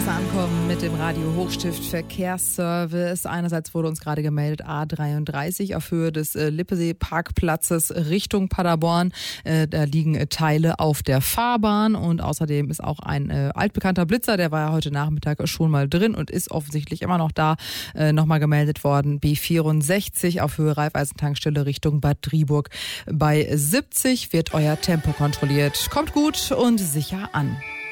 besser ankommen mit dem Radio Hochstift Verkehrsservice. Einerseits wurde uns gerade gemeldet A33 auf Höhe des Lippesee-Parkplatzes Richtung Paderborn. Da liegen Teile auf der Fahrbahn und außerdem ist auch ein altbekannter Blitzer, der war ja heute Nachmittag schon mal drin und ist offensichtlich immer noch da, nochmal gemeldet worden. B64 auf Höhe Raiffeisentankstelle Richtung Bad Driburg. Bei 70 wird euer Tempo kontrolliert. Kommt gut und sicher an.